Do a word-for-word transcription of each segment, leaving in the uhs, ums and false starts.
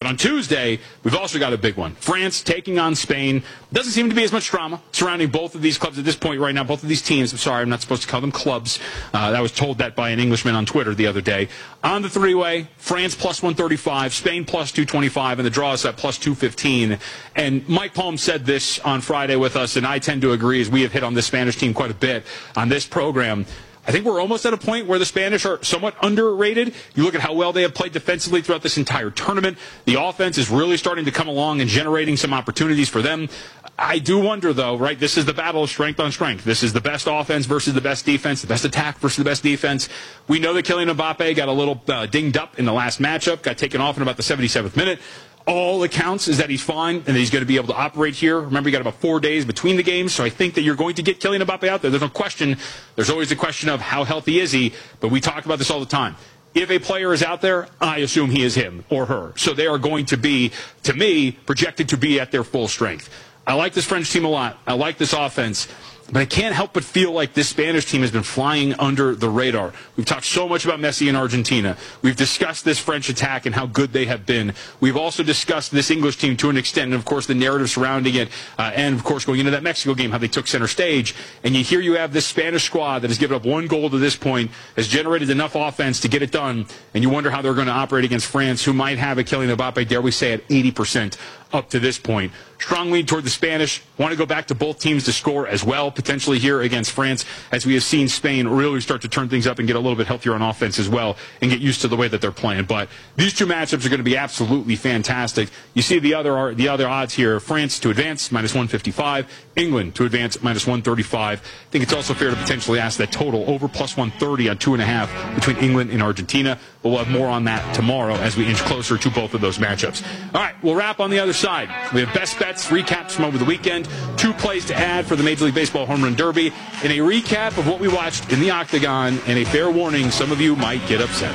on Tuesday, we've also got a big one. France taking on Spain. Doesn't seem to be as much drama surrounding both of these clubs at this point right now. Both of these teams. I'm sorry, I'm not supposed to call them clubs. Uh, I was told that by an Englishman on Twitter the other day. On the three-way, France plus one thirty-five, Spain plus two twenty-five, and the draw is at plus two fifteen. And Mike Palm said this on Friday with us, and I tend to agree, as we have hit on this Spanish team quite a bit on this program. I think we're almost at a point where the Spanish are somewhat underrated. You look at how well they have played defensively throughout this entire tournament. The offense is really starting to come along and generating some opportunities for them. I do wonder, though, right, this is the battle of strength on strength. This is the best offense versus the best defense, the best attack versus the best defense. We know that Kylian Mbappe got a little uh, dinged up in the last matchup, got taken off in about the seventy-seventh minute. All accounts is that he's fine and that he's going to be able to operate here. Remember, you got about four days between the games, so I think that you're going to get Kylian Mbappe out there. There's no question. There's always the question of how healthy is he, but we talk about this all the time. If a player is out there, I assume he is him or her. So they are going to be, to me, projected to be at their full strength. I like this French team a lot. I like this offense. But I can't help but feel like this Spanish team has been flying under the radar. We've talked so much about Messi in Argentina. We've discussed this French attack and how good they have been. We've also discussed this English team to an extent, and, of course, the narrative surrounding it, uh, and, of course, going into that Mexico game, how they took center stage. And you hear you have this Spanish squad that has given up one goal to this point, has generated enough offense to get it done, and you wonder how they're going to operate against France, who might have a Kylian Mbappe, dare we say, at eighty percent up to this point. Strong lead toward the Spanish. Want to go back to both teams to score as well, potentially here against France, as we have seen Spain really start to turn things up and get a little bit healthier on offense as well and get used to the way that they're playing. But these two matchups are going to be absolutely fantastic. You see the other the other odds here. France to advance, minus one fifty-five. England to advance, minus one thirty-five. I think it's also fair to potentially ask that total over plus one thirty on two and a half between England and Argentina. But we'll have more on that tomorrow as we inch closer to both of those matchups. All right, we'll wrap on the other side. We have best bets, recaps from over the weekend, two plays to add for the Major League Baseball Home Run Derby, and a recap of what we watched in the Octagon, and a fair warning, some of you might get upset.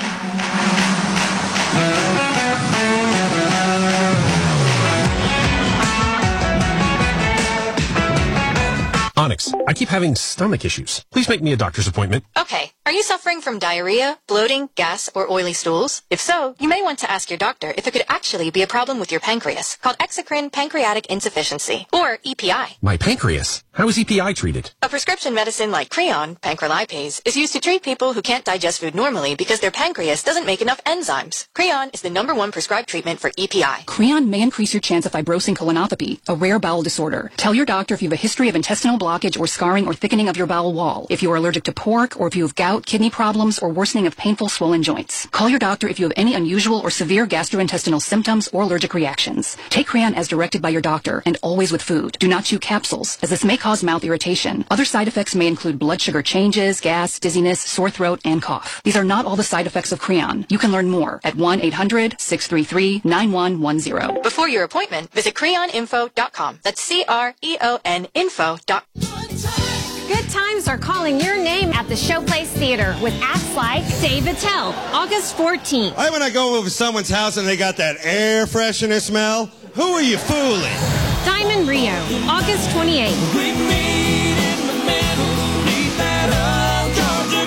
Onyx, I keep having stomach issues. Please make me a doctor's appointment. Okay. Are you suffering from diarrhea, bloating, gas, or oily stools? If so, you may want to ask your doctor if it could actually be a problem with your pancreas, called exocrine pancreatic insufficiency, or E P I. My pancreas? How is E P I treated? A prescription medicine like Creon, pancrelipase, is used to treat people who can't digest food normally because their pancreas doesn't make enough enzymes. Creon is the number one prescribed treatment for E P I. Creon may increase your chance of fibrosing colonopathy, a rare bowel disorder. Tell your doctor if you have a history of intestinal blockage or scarring or thickening of your bowel wall, if you are allergic to pork, or if you have gout, kidney problems, or worsening of painful swollen joints. Call your doctor if you have any unusual or severe gastrointestinal symptoms or allergic reactions. Take Creon as directed by your doctor, and always with food. Do not chew capsules, as this may cause mouth irritation. Other side effects may include blood sugar changes, gas, dizziness, sore throat, and cough. These are not all the side effects of Creon. You can learn more at one eight hundred, six three three, nine one one zero. Before your appointment, visit creon info dot com. That's C R E O N info dot com. Good times are calling your name at the Showplace Theater with acts like Dave Attell, August fourteenth. I when I go over someone's house and they got that air freshener smell, who are you fooling? Diamond Rio, August twenty-eighth. We meet in the middle, beneath that old Georgia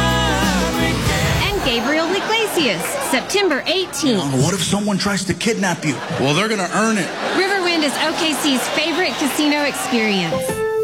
pine. And Gabriel Iglesias, September eighteenth. What if someone tries to kidnap you? Well, they're going to earn it. Riverwind is O K C's favorite casino experience.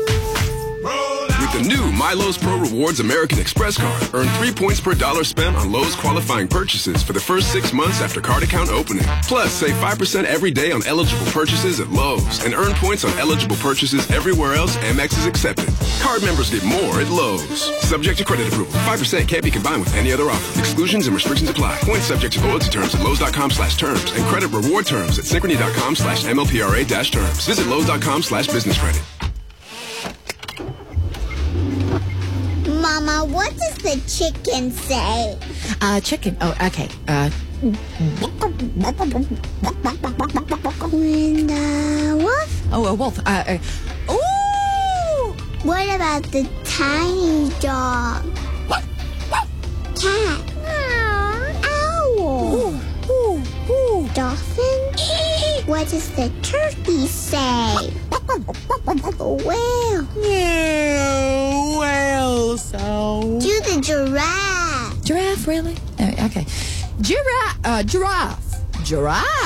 With the new MyLowe's Pro Rewards American Express card, earn three points per dollar spent on Lowe's qualifying purchases for the first six months after card account opening. Plus, save five percent every day on eligible purchases at Lowe's and earn points on eligible purchases everywhere else Amex is accepted. Card members get more at Lowe's. Subject to credit approval. five percent can't be combined with any other offer. Exclusions and restrictions apply. Points subject to loyalty terms at Lowe's.com slash terms and credit reward terms at Synchrony.com slash MLPRA dash terms. Visit Lowe's.com slash business credit. Mama, what does the chicken say? Uh, chicken. Oh, okay. Uh. And, uh, wolf? Oh, a wolf. Uh, uh. Ooh! What about the tiny dog? Cat? Owl? Ooh, ooh, ooh. Dolphin? What does the turkey say? Whale? Yeah, whale, so... Do the giraffe. Giraffe, really? Uh, okay. Giraffe, uh, giraffe. Giraffe.